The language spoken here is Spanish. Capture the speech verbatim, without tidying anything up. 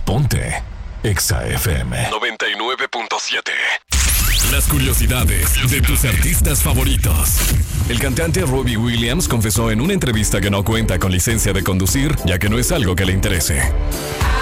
Ponte Exa F M noventa y nueve punto siete. Las curiosidades de tus artistas favoritos. El cantante Robbie Williams confesó en una entrevista que no cuenta con licencia de conducir, ya que no es algo que le interese.